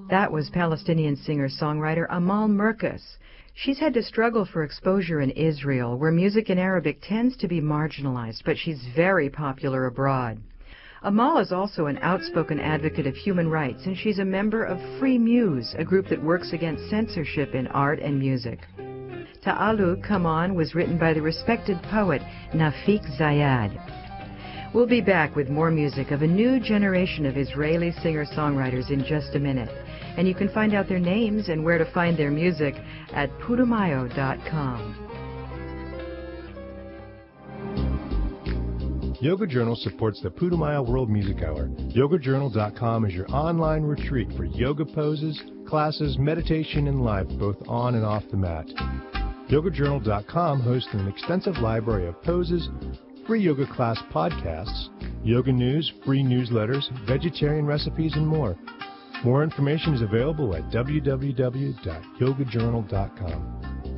That was Palestinian singer-songwriter Amal Merkous. She's had to struggle for exposure in Israel, where music in Arabic tends to be marginalized, but she's very popular abroad. Amal is also an outspoken advocate of human rights, and she's a member of Free Muse, a group that works against censorship in art and music. Ta'alu, Come On, was written by the respected poet Nafik Zayad. We'll be back with more music of a new generation of Israeli singer-songwriters in just a minute. And you can find out their names and where to find their music at putumayo.com. Yoga Journal supports the Putumayo World Music Hour. YogaJournal.com is your online retreat for yoga poses, classes, meditation, and life, both on and off the mat. YogaJournal.com hosts an extensive library of poses, free yoga class podcasts, yoga news, free newsletters, vegetarian recipes, and more. More information is available at www.yogajournal.com.